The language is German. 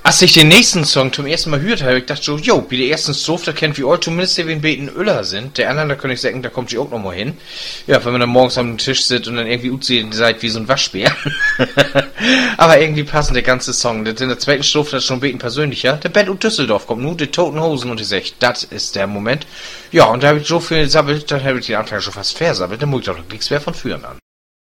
Als ich den nächsten Song zum ersten Mal hört habe, ich dachte so, jo, wie der ersten Strophe, da kennt wie all zumindest der wie ein Beten Öller sind. Der andere, da könnte ich sagen, da kommt sie auch noch mal hin. Ja, wenn man dann morgens am Tisch sitzt und dann irgendwie seid wie so ein Waschbär. Aber irgendwie passend der ganze Song. In der zweiten Strophe, das ist schon ein Beten persönlicher. Der Band und Düsseldorf kommt nun, die Toten Hosen und ich sag, das ist der Moment. Ja, und da habe ich so viel sabbelt, dann habe ich den Anfang schon fast versabbelt, dann muss ich doch nichts mehr von führen an.